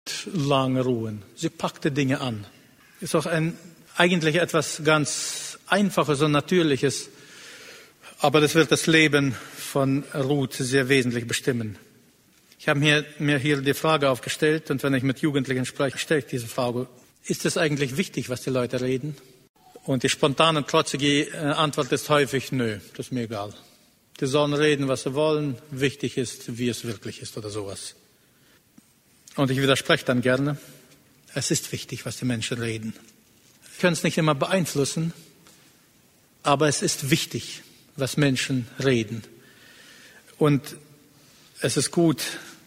lange ruhen. Sie packte Dinge an. Ist auch eigentlich etwas ganz Einfaches und Natürliches, aber das wird das Leben von Ruth sehr wesentlich bestimmen. Ich habe mir hier die Frage aufgestellt, und wenn ich mit Jugendlichen spreche, stelle ich diese Frage: Ist es eigentlich wichtig, was die Leute reden? Und die spontane und trotzige Antwort ist häufig: Nö, das ist mir egal. Die sollen reden, was sie wollen. Wichtig ist, wie es wirklich ist oder sowas. Und ich widerspreche dann gerne: Es ist wichtig, was die Menschen reden. Wir können es nicht immer beeinflussen, aber es ist wichtig, was Menschen reden. Und es ist gut,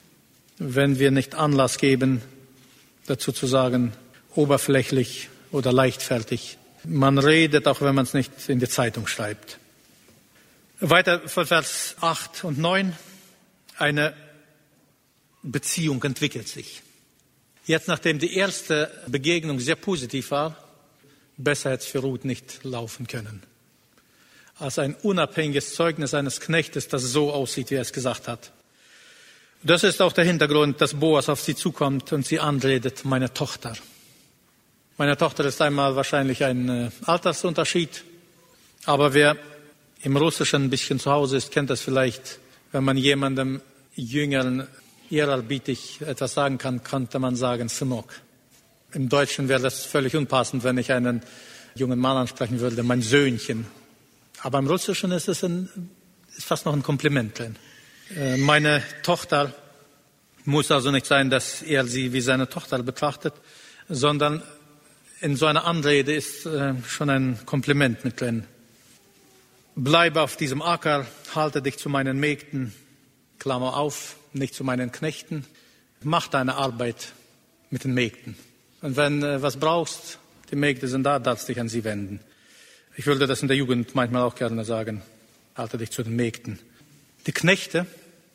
wenn wir nicht Anlass geben, dazu zu sagen, oberflächlich oder leichtfertig. Man redet, auch wenn man es nicht in die Zeitung schreibt. Weiter von Vers 8 und 9. Eine Beziehung entwickelt sich. Jetzt, nachdem die erste Begegnung sehr positiv war, besser hätte es für Ruth nicht laufen können. Als ein unabhängiges Zeugnis eines Knechtes, das so aussieht, wie er es gesagt hat. Das ist auch der Hintergrund, dass Boas auf sie zukommt und sie anredet: Meine Tochter. Meine Tochter ist einmal wahrscheinlich ein Altersunterschied, aber wer im Russischen ein bisschen zu Hause ist, kennt das vielleicht. Wenn man jemandem Jüngeren ehrerbietig etwas sagen kann, könnte man sagen Synok. Im Deutschen wäre das völlig unpassend, wenn ich einen jungen Mann ansprechen würde, mein Söhnchen. Aber im Russischen ist es ist fast noch ein Kompliment drin. Meine Tochter muss also nicht sein, dass er sie wie seine Tochter betrachtet, sondern in so einer Anrede ist schon ein Kompliment mit drin. Bleibe auf diesem Acker, halte dich zu meinen Mägden, Klammer auf, nicht zu meinen Knechten. Mach deine Arbeit mit den Mägden. Und wenn was brauchst, die Mägde sind da, darfst dich an sie wenden. Ich würde das in der Jugend manchmal auch gerne sagen: Halte dich zu den Mägden. Die Knechte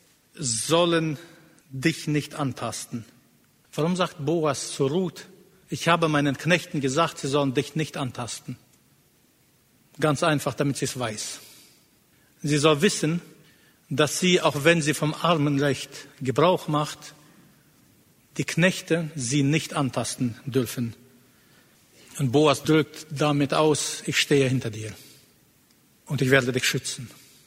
sollen dich nicht antasten. Warum sagt Boas zu Ruth: Ich habe meinen Knechten gesagt, sie sollen dich nicht antasten? Ganz einfach, damit sie es weiß. Sie soll wissen, dass sie, auch wenn sie vom Armenrecht Gebrauch macht, die Knechte sie nicht antasten dürfen. Und Boas drückt damit aus: Ich stehe hinter dir und ich werde dich schützen.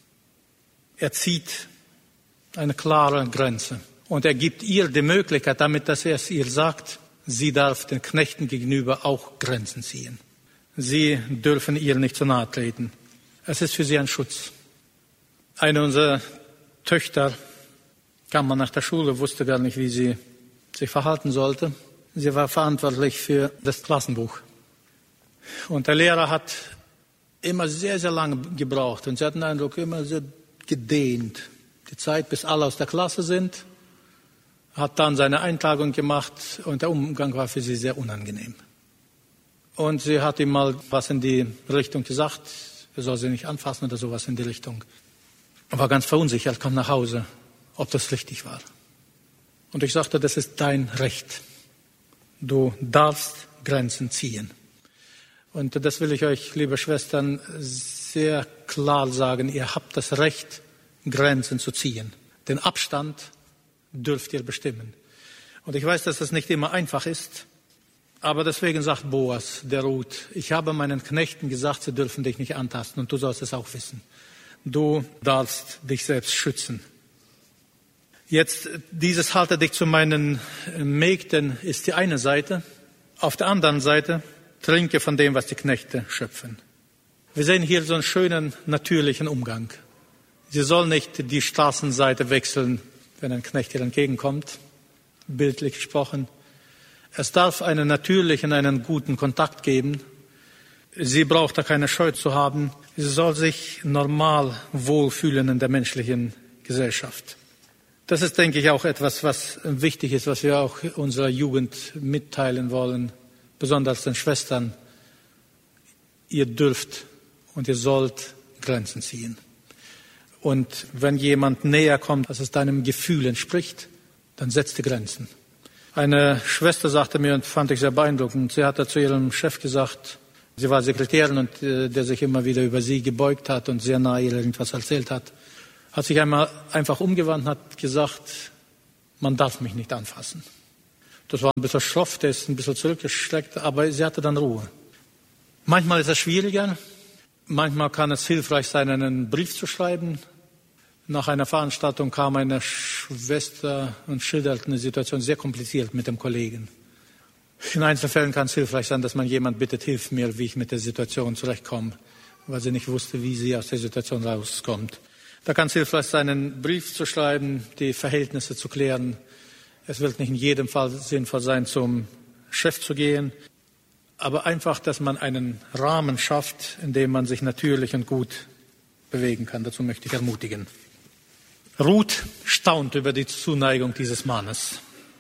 Er zieht eine klare Grenze und er gibt ihr die Möglichkeit, damit, dass er es ihr sagt, sie darf den Knechten gegenüber auch Grenzen ziehen. Sie dürfen ihr nicht zu nahe treten. Es ist für sie ein Schutz. Eine unserer Töchter kam mal nach der Schule, wusste gar nicht, wie sie sich verhalten sollte. Sie war verantwortlich für das Klassenbuch. Und der Lehrer hat immer sehr, sehr lange gebraucht. Und sie hat den Eindruck, immer sehr gedehnt. Die Zeit, bis alle aus der Klasse sind, hat dann seine Eintragung gemacht und der Umgang war für sie sehr unangenehm. Und sie hat ihm mal was in die Richtung gesagt, er soll sie nicht anfassen oder sowas in die Richtung. Er war ganz verunsichert, kam nach Hause, ob das richtig war. Und ich sagte: Das ist dein Recht. Du darfst Grenzen ziehen. Und das will ich euch, liebe Schwestern, sehr klar sagen: Ihr habt das Recht, Grenzen zu ziehen. Den Abstand dürft ihr bestimmen. Und ich weiß, dass das nicht immer einfach ist, aber deswegen sagt Boas der Ruth: Ich habe meinen Knechten gesagt, sie dürfen dich nicht antasten, und du sollst es auch wissen. Du darfst dich selbst schützen. Jetzt, dieses halte dich zu meinen Mägden ist die eine Seite. Auf der anderen Seite, trinke von dem, was die Knechte schöpfen. Wir sehen hier so einen schönen, natürlichen Umgang. Sie soll nicht die Straßenseite wechseln, wenn ein Knecht ihr entgegenkommt, bildlich gesprochen. Es darf einen natürlichen, einen guten Kontakt geben. Sie braucht da keine Scheu zu haben. Sie soll sich normal wohlfühlen in der menschlichen Gesellschaft. Das ist, denke ich, auch etwas, was wichtig ist, was wir auch unserer Jugend mitteilen wollen, besonders den Schwestern. Ihr dürft und ihr sollt Grenzen ziehen. Und wenn jemand näher kommt, als es deinem Gefühl entspricht, dann setzt die Grenzen. Eine Schwester sagte mir, und fand ich sehr beeindruckend, sie hatte zu ihrem Chef gesagt, sie war Sekretärin und der sich immer wieder über sie gebeugt hat und sehr nahe ihr irgendwas erzählt hat, sich einmal einfach umgewandt und hat gesagt: Man darf mich nicht anfassen. Das war ein bisschen schroff, der ist ein bisschen zurückgestreckt, aber sie hatte dann Ruhe. Manchmal ist es schwieriger. Manchmal kann es hilfreich sein, einen Brief zu schreiben. Nach einer Veranstaltung kam eine Schwester und schilderte eine Situation sehr kompliziert mit dem Kollegen. In Einzelfällen kann es hilfreich sein, dass man jemand bittet, hilf mir, wie ich mit der Situation zurechtkomme, weil sie nicht wusste, wie sie aus der Situation rauskommt. Da kann es hilfreich sein, einen Brief zu schreiben, die Verhältnisse zu klären. Es wird nicht in jedem Fall sinnvoll sein, zum Chef zu gehen, aber einfach, dass man einen Rahmen schafft, in dem man sich natürlich und gut bewegen kann. Dazu möchte ich ermutigen. Ruth staunt über die Zuneigung dieses Mannes.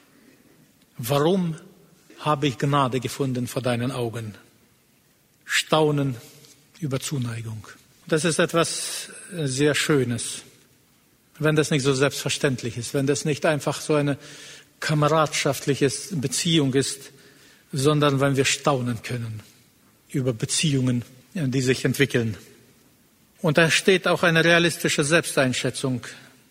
Warum habe ich Gnade gefunden vor deinen Augen? Staunen über Zuneigung. Das ist etwas sehr Schönes, wenn das nicht so selbstverständlich ist, wenn das nicht einfach so eine kameradschaftliche Beziehung ist, sondern wenn wir staunen können über Beziehungen, die sich entwickeln. Und da steht auch eine realistische Selbsteinschätzung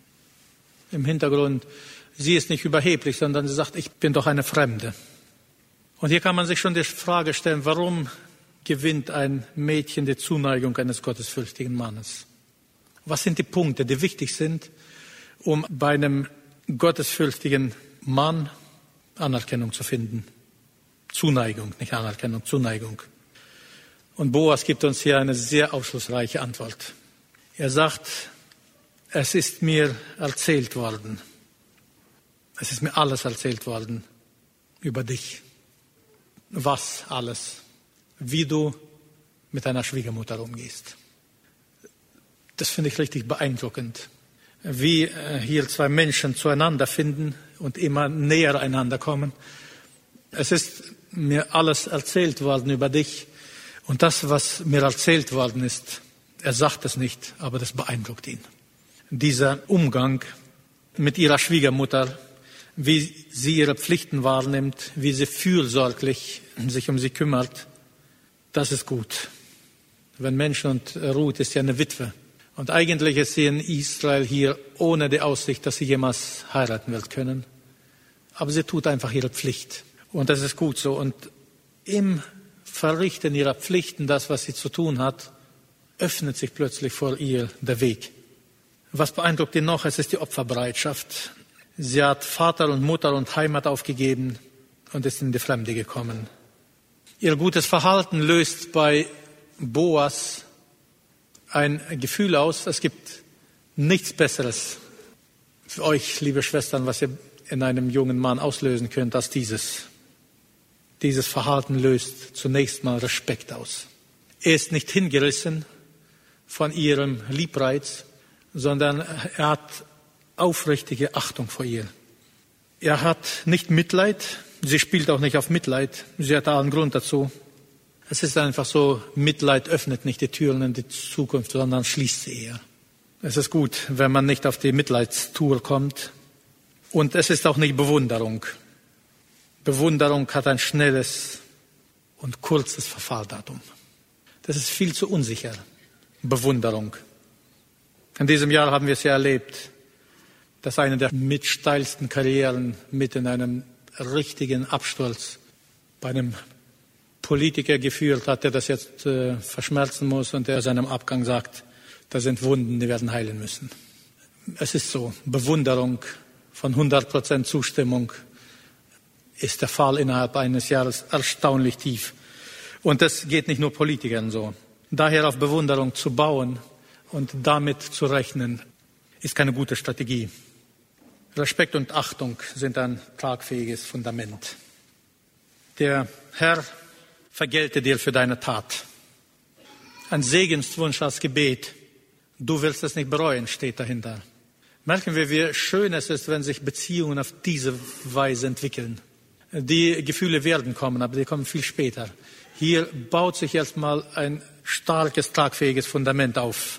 im Hintergrund. Sie ist nicht überheblich, sondern sie sagt, ich bin doch eine Fremde. Und hier kann man sich schon die Frage stellen, warum gewinnt ein Mädchen die Zuneigung eines gottesfürchtigen Mannes? Was sind die Punkte, die wichtig sind, um bei einem gottesfürchtigen Mann Anerkennung zu finden? Zuneigung, nicht Anerkennung, Zuneigung. Und Boas gibt uns hier eine sehr aufschlussreiche Antwort. Er sagt, es ist mir erzählt worden. Es ist mir alles erzählt worden über dich. Was alles? Wie du mit deiner Schwiegermutter umgehst. Das finde ich richtig beeindruckend. Wie hier zwei Menschen zueinander finden und immer näher einander kommen. Es ist mir alles erzählt worden über dich. Und das, was mir erzählt worden ist, er sagt es nicht, aber das beeindruckt ihn. Dieser Umgang mit ihrer Schwiegermutter, wie sie ihre Pflichten wahrnimmt, wie sie fürsorglich sich um sie kümmert, das ist gut. Wenn Menschen, und Ruth ist ja eine Witwe, und eigentlich ist sie in Israel hier ohne die Aussicht, dass sie jemals heiraten wird können. Aber sie tut einfach ihre Pflicht. Und das ist gut so. Und im Verrichten ihrer Pflichten, das, was sie zu tun hat, öffnet sich plötzlich vor ihr der Weg. Was beeindruckt ihn noch? Es ist die Opferbereitschaft. Sie hat Vater und Mutter und Heimat aufgegeben und ist in die Fremde gekommen. Ihr gutes Verhalten löst bei Boas ein Gefühl aus, es gibt nichts Besseres für euch, liebe Schwestern, was ihr in einem jungen Mann auslösen könnt, als dieses. Dieses Verhalten löst zunächst mal Respekt aus. Er ist nicht hingerissen von ihrem Liebreiz, sondern er hat aufrichtige Achtung vor ihr. Er hat nicht Mitleid, sie spielt auch nicht auf Mitleid, sie hat allen Grund dazu. Es ist einfach so, Mitleid öffnet nicht die Türen in die Zukunft, sondern schließt sie eher. Es ist gut, wenn man nicht auf die Mitleidstour kommt. Und es ist auch nicht Bewunderung. Bewunderung hat ein schnelles und kurzes Verfalldatum. Das ist viel zu unsicher, Bewunderung. In diesem Jahr haben wir es ja erlebt, dass eine der mit steilsten Karrieren mit in einem richtigen Absturz bei einem Politiker geführt hat, der das jetzt verschmerzen muss und der seinem Abgang sagt, da sind Wunden, die werden heilen müssen. Es ist so, Bewunderung von 100% Zustimmung ist der Fall innerhalb eines Jahres erstaunlich tief. Und das geht nicht nur Politikern so. Daher auf Bewunderung zu bauen und damit zu rechnen, ist keine gute Strategie. Respekt und Achtung sind ein tragfähiges Fundament. Der Herr vergelte dir für deine Tat. Ein Segenswunsch als Gebet. Du willst es nicht bereuen, steht dahinter. Merken wir, wie schön es ist, wenn sich Beziehungen auf diese Weise entwickeln. Die Gefühle werden kommen, aber die kommen viel später. Hier baut sich erstmal ein starkes, tragfähiges Fundament auf.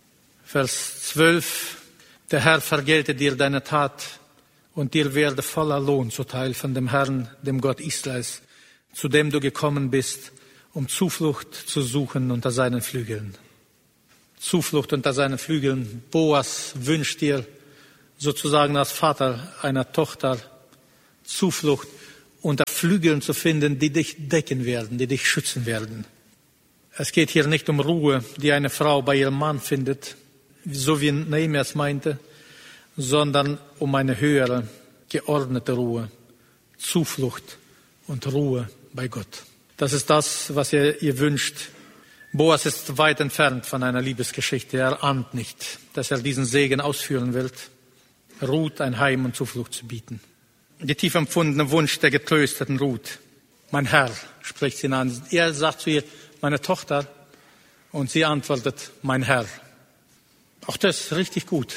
Vers 12. Der Herr vergelte dir deine Tat und dir werde voller Lohn zuteil von dem Herrn, dem Gott Israels, zu dem du gekommen bist, um Zuflucht zu suchen unter seinen Flügeln. Zuflucht unter seinen Flügeln. Boas wünscht dir sozusagen als Vater einer Tochter Zuflucht unter Flügeln zu finden, die dich decken werden, die dich schützen werden. Es geht hier nicht um Ruhe, die eine Frau bei ihrem Mann findet, so wie Nehemia es meinte, sondern um eine höhere, geordnete Ruhe, Zuflucht und Ruhe bei Gott. Das ist das, was ihr wünscht. Boas ist weit entfernt von einer Liebesgeschichte. Er ahnt nicht, dass er diesen Segen ausführen wird, Ruth ein Heim und Zuflucht zu bieten. Der tief empfundene Wunsch der getrösteten Ruth. Mein Herr, spricht sie an. Er sagt zu ihr, meine Tochter, und sie antwortet, mein Herr. Auch das ist richtig gut.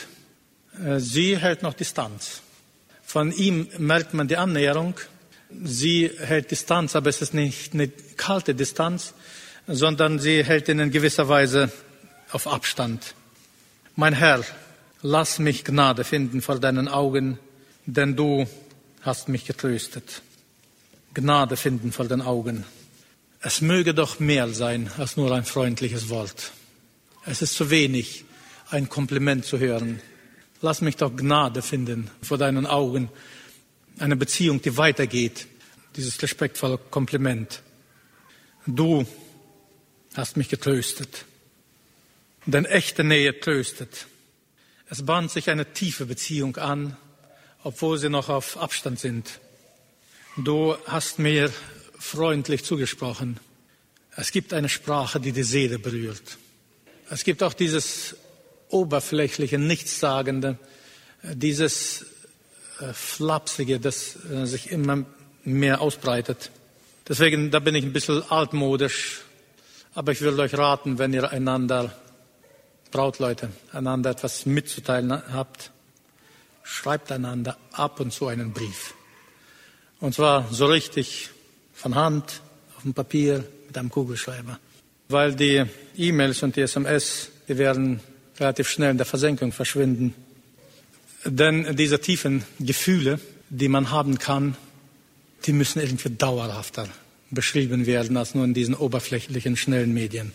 Sie hält noch Distanz. Von ihm merkt man die Annäherung. Sie hält Distanz, aber es ist nicht eine kalte Distanz, sondern sie hält ihn in gewisser Weise auf Abstand. Mein Herr, lass mich Gnade finden vor deinen Augen, denn du hast mich getröstet. Gnade finden vor den Augen. Es möge doch mehr sein als nur ein freundliches Wort. Es ist zu wenig, ein Kompliment zu hören. Lass mich doch Gnade finden vor deinen Augen. Eine Beziehung, die weitergeht. Dieses respektvolle Kompliment. Du hast mich getröstet. Denn echte Nähe tröstet. Es bahnt sich eine tiefe Beziehung an, obwohl sie noch auf Abstand sind. Du hast mir freundlich zugesprochen. Es gibt eine Sprache, die die Seele berührt. Es gibt auch dieses oberflächliche, nichtssagende, dieses Flapsige, das sich immer mehr ausbreitet. Deswegen, da bin ich ein bisschen altmodisch. Aber ich würde euch raten, wenn ihr einander, Brautleute, einander etwas mitzuteilen habt, schreibt einander ab und zu einen Brief. Und zwar so richtig von Hand, auf dem Papier, mit einem Kugelschreiber. Weil die E-Mails und die SMS, die werden relativ schnell in der Versenkung verschwinden. Denn diese tiefen Gefühle, die man haben kann, die müssen irgendwie dauerhafter beschrieben werden als nur in diesen oberflächlichen, schnellen Medien.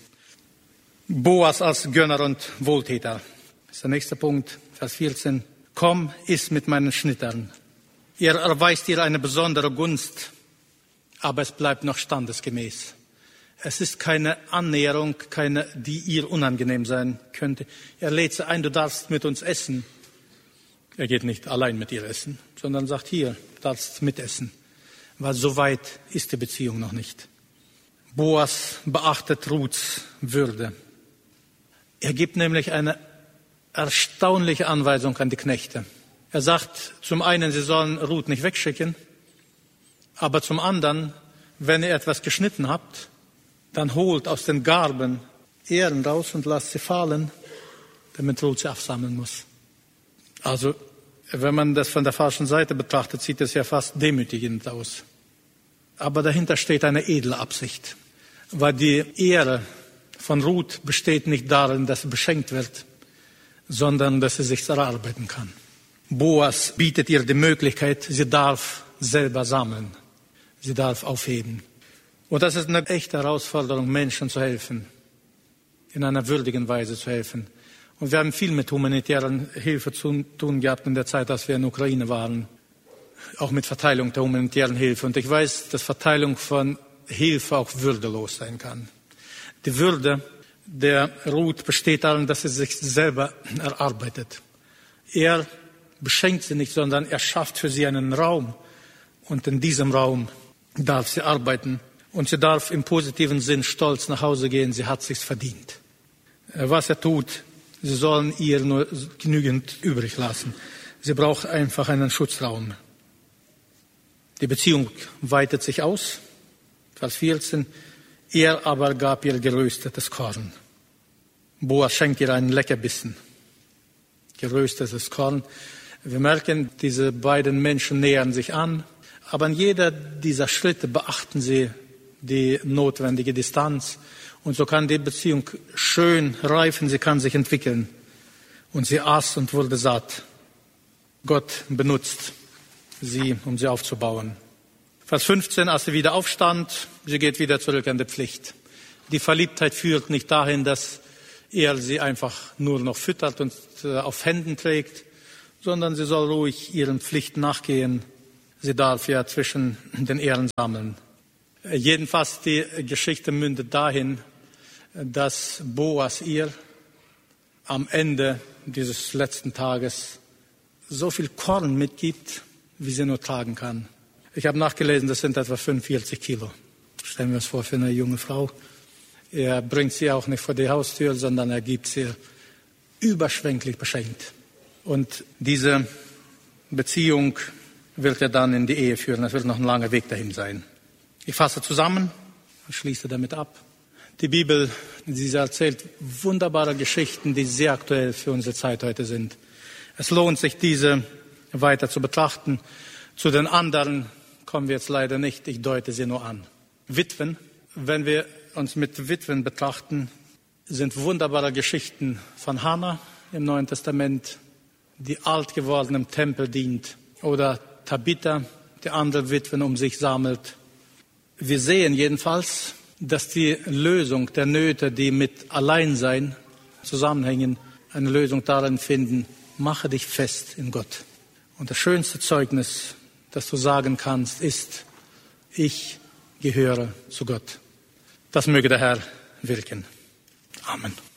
Boas als Gönner und Wohltäter. Das ist der nächste Punkt, Vers 14. Komm, iss mit meinen Schnittern. Er erweist ihr eine besondere Gunst, aber es bleibt noch standesgemäß. Es ist keine Annäherung, keine, die ihr unangenehm sein könnte. Er lädt sie ein, du darfst mit uns essen. Er geht nicht allein mit ihr essen, sondern sagt, hier, du darfst mitessen. Weil so weit ist die Beziehung noch nicht. Boas beachtet Ruths Würde. Er gibt nämlich eine erstaunliche Anweisung an die Knechte. Er sagt zum einen, sie sollen Ruth nicht wegschicken, aber zum anderen, wenn ihr etwas geschnitten habt, dann holt aus den Garben Ähren raus und lasst sie fallen, damit Ruth sie aufsammeln muss. Also, wenn man das von der falschen Seite betrachtet, sieht es ja fast demütigend aus. Aber dahinter steht eine edle Absicht. Weil die Ehre von Ruth besteht nicht darin, dass sie beschenkt wird, sondern dass sie sich erarbeiten kann. Boas bietet ihr die Möglichkeit, sie darf selber sammeln. Sie darf aufheben. Und das ist eine echte Herausforderung, Menschen zu helfen, in einer würdigen Weise zu helfen. Und wir haben viel mit humanitären Hilfe zu tun gehabt in der Zeit, als wir in der Ukraine waren. Auch mit Verteilung der humanitären Hilfe. Und ich weiß, dass Verteilung von Hilfe auch würdelos sein kann. Die Würde der Ruth besteht darin, dass sie sich selber erarbeitet. Er beschenkt sie nicht, sondern er schafft für sie einen Raum. Und in diesem Raum darf sie arbeiten. Und sie darf im positiven Sinn stolz nach Hause gehen. Sie hat sich's verdient. Was er tut, sie sollen ihr nur genügend übrig lassen. Sie braucht einfach einen Schutzraum. Die Beziehung weitet sich aus. Vers 14. Er aber gab ihr geröstetes Korn. Boas schenkt ihr einen Leckerbissen. Geröstetes Korn. Wir merken, diese beiden Menschen nähern sich an. Aber an jeder dieser Schritte beachten sie die notwendige Distanz. Und so kann die Beziehung schön reifen, sie kann sich entwickeln. Und sie aß und wurde satt. Gott benutzt sie, um sie aufzubauen. Vers 15, als sie wieder aufstand, sie geht wieder zurück an die Pflicht. Die Verliebtheit führt nicht dahin, dass er sie einfach nur noch füttert und auf Händen trägt, sondern sie soll ruhig ihren Pflichten nachgehen. Sie darf ja zwischen den Ehren sammeln. Jedenfalls die Geschichte mündet dahin, dass Boas ihr am Ende dieses letzten Tages so viel Korn mitgibt, wie sie nur tragen kann. Ich habe nachgelesen, das sind etwa 45 Kilo. Stellen wir uns vor, für eine junge Frau. Er bringt sie auch nicht vor die Haustür, sondern er gibt sie überschwänglich beschenkt. Und diese Beziehung wird er dann in die Ehe führen. Es wird noch ein langer Weg dahin sein. Ich fasse zusammen und schließe damit ab. Die Bibel, sie erzählt wunderbare Geschichten, die sehr aktuell für unsere Zeit heute sind. Es lohnt sich, diese weiter zu betrachten. Zu den anderen kommen wir jetzt leider nicht. Ich deute sie nur an. Witwen, wenn wir uns mit Witwen betrachten, sind wunderbare Geschichten von Hannah im Neuen Testament, die alt geworden im Tempel dient, oder Tabitha, die andere Witwen um sich sammelt. Wir sehen jedenfalls, dass die Lösung der Nöte, die mit Alleinsein zusammenhängen, eine Lösung darin finden: mache dich fest in Gott. Und das schönste Zeugnis, das du sagen kannst, ist: ich gehöre zu Gott. Das möge der Herr wirken. Amen.